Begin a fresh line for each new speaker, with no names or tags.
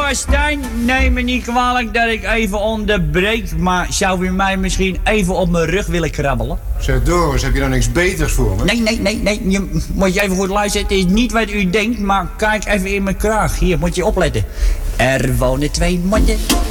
Stijn, neem me niet kwalijk dat ik even onderbreek, maar zou u mij misschien even op mijn rug willen krabbelen?
Zeg Doris, heb je dan niks beters voor me?
Nee, je moet je even goed luisteren. Het is niet wat u denkt, maar kijk even in mijn kraag. Hier, moet je opletten. Er wonen 2 mannen.